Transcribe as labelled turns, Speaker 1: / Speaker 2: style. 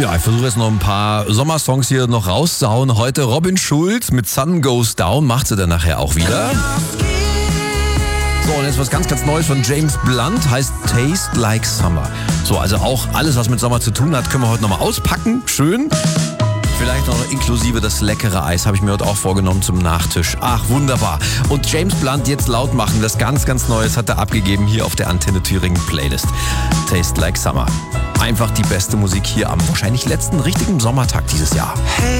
Speaker 1: Ja, ich versuche jetzt noch ein paar Sommersongs hier noch rauszuhauen. Heute Robin Schulz mit Sun Goes Down, macht sie dann nachher auch wieder. So, und jetzt was ganz, ganz Neues von James Blunt, heißt Taste Like Summer. So, also auch alles, was mit Sommer zu tun hat, können wir heute nochmal auspacken. Schön. Vielleicht noch inklusive das leckere Eis, habe ich mir heute auch vorgenommen zum Nachtisch. Ach, wunderbar. Und James Blunt jetzt laut machen, das ganz, ganz Neues hat er abgegeben hier auf der Antenne Thüringen Playlist. Taste Like Summer. Einfach die beste Musik hier am wahrscheinlich letzten richtigen Sommertag dieses Jahr.
Speaker 2: Hey.